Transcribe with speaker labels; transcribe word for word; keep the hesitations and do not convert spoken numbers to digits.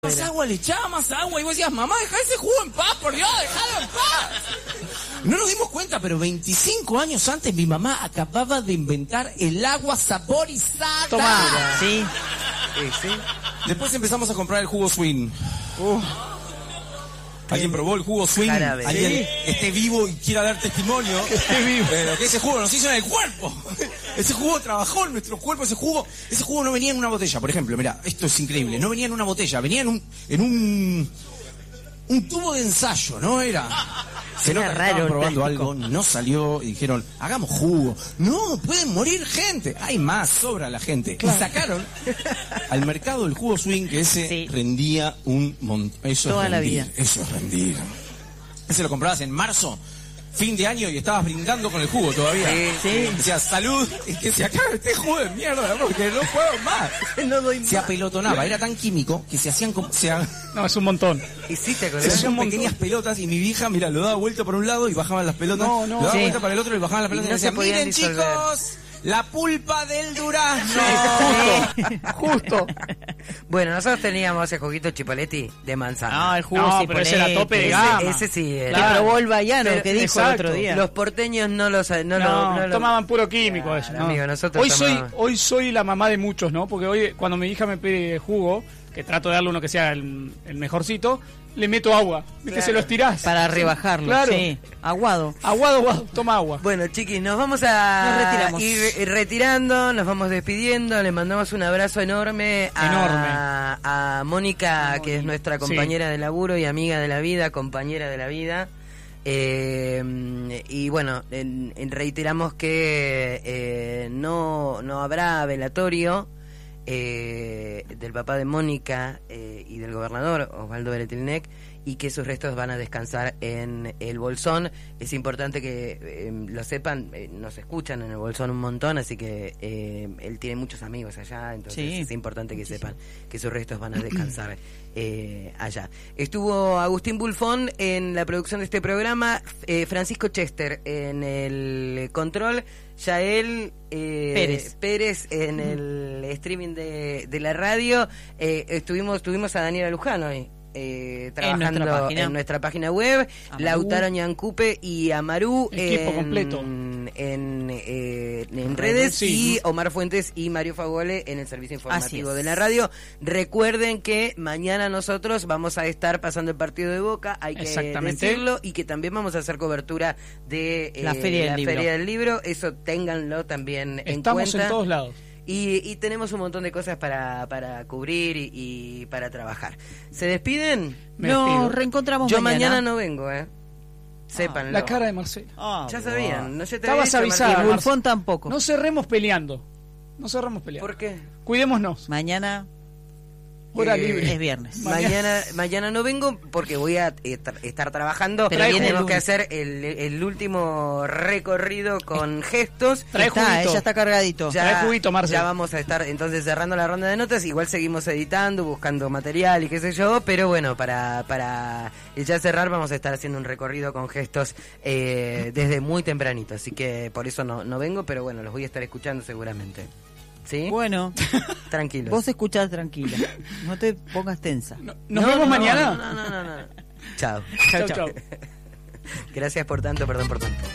Speaker 1: Más agua, le echaba más agua y vos decías, mamá, dejá ese jugo en paz, por Dios, dejalo en paz. No nos dimos cuenta, pero veinticinco años antes mi mamá acababa de inventar el agua saborizada.
Speaker 2: Toma, sí.
Speaker 1: Sí, sí. Después empezamos a comprar el jugo Swing. Uh. ¿Alguien probó el jugo Swing?
Speaker 2: Jarabe.
Speaker 1: ¿Alguien
Speaker 2: ¿Sí?
Speaker 1: que esté vivo y quiera dar testimonio?
Speaker 2: Que esté vivo.
Speaker 1: Pero que ese jugo nos hizo en el cuerpo. Ese jugo trabajó en nuestro cuerpo, ese jugo, ese jugo no venía en una botella, por ejemplo, mirá, esto es increíble, no venía en una botella, venía en un, en un, un tubo de ensayo, ¿no? Era, se nota que estaban probando algo, no salió y dijeron, hagamos jugo. No, pueden morir gente, hay más, sobra la gente. Claro. Y sacaron al mercado el jugo Swing, que ese sí. rendía un montón. Eso
Speaker 2: Toda
Speaker 1: es rendir,
Speaker 2: la vida.
Speaker 1: eso es rendir. Ese lo comprabas en marzo. Fin de año y estabas brindando con el jugo todavía.
Speaker 2: Sí, sí.
Speaker 1: Decías, salud, y que se acabe este jugo de mierda, porque no puedo más.
Speaker 2: No doy más.
Speaker 1: Se apelotonaba, era tan químico que se hacían como... Se ha...
Speaker 3: No, es un montón.
Speaker 2: Y sí, te
Speaker 1: se hacían pequeñas pelotas y mi vieja, mira, lo daba vuelta por un lado y bajaban las pelotas. No, no. Lo daba sí. vuelta para el otro y bajaban las pelotas y,
Speaker 2: y no
Speaker 1: decían, miren
Speaker 2: disolver.
Speaker 1: chicos, la pulpa del durazno.
Speaker 3: Sí, justo, justo.
Speaker 2: Bueno, nosotros teníamos el juguito Chipoletti de manzana.
Speaker 3: No, el jugo no, pero ese era tope de
Speaker 2: ese,
Speaker 3: gama.
Speaker 2: Ese sí era.
Speaker 3: Claro.
Speaker 2: Que probó el Baiano, que dijo
Speaker 3: exacto.
Speaker 2: el otro día. Los porteños no lo no, no,
Speaker 3: no,
Speaker 2: no lo
Speaker 3: tomaban puro químico. Claro, eso, no.
Speaker 2: Amigo, nosotros
Speaker 3: hoy soy
Speaker 2: tomamos...
Speaker 3: hoy soy la mamá de muchos, ¿no? Porque hoy cuando mi hija me pide jugo, que trato de darle uno que sea el, el mejorcito, le meto agua, ¿viste? Claro. Se lo estirás.
Speaker 2: Para rebajarlo,
Speaker 3: claro.
Speaker 2: Sí. Aguado.
Speaker 3: Aguado, aguado, toma agua.
Speaker 2: Bueno, chiquis, nos vamos a
Speaker 3: nos retiramos.
Speaker 2: ir retirando, nos vamos despidiendo, le mandamos un abrazo enorme a,
Speaker 3: enorme.
Speaker 2: a Mónica, que es nuestra compañera sí. de laburo y amiga de la vida, compañera de la vida. Eh, y bueno, en, en reiteramos que eh, no, no habrá velatorio Eh, del papá de Mónica eh, y del gobernador Osvaldo Beretilnec, y que sus restos van a descansar en el Bolsón. Es importante que eh, lo sepan, eh, nos escuchan en el Bolsón un montón, así que eh, él tiene muchos amigos allá, entonces sí, es importante que sepan que sus restos van a descansar eh, allá. Estuvo Agustín Bulfón en la producción de este programa, eh, Francisco Chester en el control, Yael eh, Pérez. Pérez en el streaming de, de la radio. Eh, estuvimos tuvimos a Daniela Luján hoy eh, trabajando en nuestra página, en nuestra página web, Amaru. Lautaro Ñancupe y Amaru
Speaker 3: equipo
Speaker 2: en,
Speaker 3: completo
Speaker 2: en, eh, en redes sí. Y Omar Fuentes y Mario Fagole en el servicio informativo de la radio. Recuerden que mañana nosotros vamos a estar pasando el partido de Boca, hay que decirlo, y que también vamos a hacer cobertura de eh,
Speaker 3: la, feria,
Speaker 2: la
Speaker 3: del
Speaker 2: feria del libro. Eso ténganlo también en
Speaker 3: Estamos
Speaker 2: cuenta.
Speaker 3: en todos lados.
Speaker 2: Y, y tenemos un montón de cosas para, para cubrir y, y para trabajar. ¿Se despiden?
Speaker 3: Me
Speaker 2: Nos
Speaker 3: despido.
Speaker 2: reencontramos Yo mañana. mañana no vengo, ¿eh? Sépanlo.
Speaker 3: Ah, la cara de Marcelo.
Speaker 2: Ah, ya sabían.
Speaker 3: Wow.
Speaker 2: No se te
Speaker 3: Estabas avisada.
Speaker 2: Y Bulfón tampoco.
Speaker 3: No cerremos peleando. No cerremos peleando.
Speaker 2: ¿Por qué?
Speaker 3: Cuidémonos.
Speaker 4: Mañana...
Speaker 3: Hora
Speaker 4: eh,
Speaker 3: libre.
Speaker 4: Es viernes.
Speaker 2: Mañana mañana no vengo porque voy a eh, tra- estar trabajando. Pero tenemos que hacer el, el último recorrido con gestos.
Speaker 3: Trae
Speaker 4: está,
Speaker 3: juguito.
Speaker 4: Ya está cargadito.
Speaker 2: Ya,
Speaker 3: Trae juguito, Marcelo.
Speaker 2: Ya vamos a estar entonces cerrando la ronda de notas. Igual seguimos editando, buscando material y qué sé yo. Pero bueno, para, para ya cerrar vamos a estar haciendo un recorrido con gestos eh, desde muy tempranito. Así que por eso no, no vengo, pero bueno, los voy a estar escuchando seguramente. ¿Sí?
Speaker 4: Bueno,
Speaker 2: tranquilos.
Speaker 4: Vos escuchás tranquila. No te pongas tensa.
Speaker 3: No, ¿Nos
Speaker 2: no,
Speaker 3: vemos
Speaker 2: no,
Speaker 3: mañana?
Speaker 2: No, no, no, no, no. Chao.
Speaker 3: Chao, chao.
Speaker 2: Gracias por tanto, perdón por tanto.